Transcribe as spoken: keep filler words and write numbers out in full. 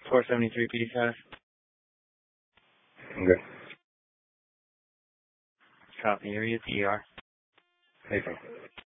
four seventy-three P D five. Okay. Copy. Area E R. Hey,